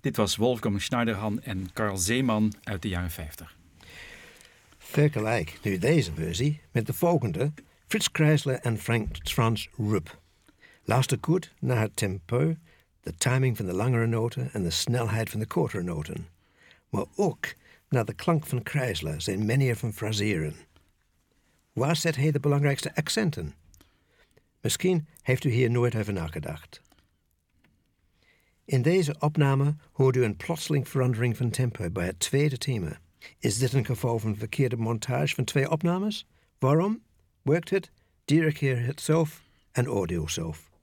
Dit was Wolfgang Schneiderhan en Carl Zeeman uit de jaren 50. Vergelijk nu deze versie met de volgende, Fritz Kreisler en Franz Rupp. Luister goed naar het tempo, de timing van de langere noten en de snelheid van de kortere noten. Maar ook naar de klank van Kreisler, zijn manier van fraseren. Waar zet hij de belangrijkste accenten? Misschien heeft u hier nooit over nagedacht. In deze opname hoort u een plotseling verandering van tempo bij het tweede thema. Is dit een geval van verkeerde montage van 2 opnames? Waarom? Werkt het? Dirigeer het zelf en oordeel zelf.